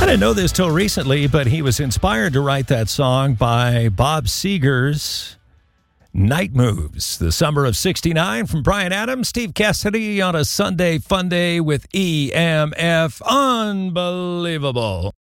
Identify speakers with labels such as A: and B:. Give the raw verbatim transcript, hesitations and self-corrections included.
A: I didn't know this till recently, but he was inspired to write that song by Bob Seger's Night Moves. The summer of sixty-nine from Bryan Adams, Steve Cassidy on a Sunday fun day with E M F. Unbelievable.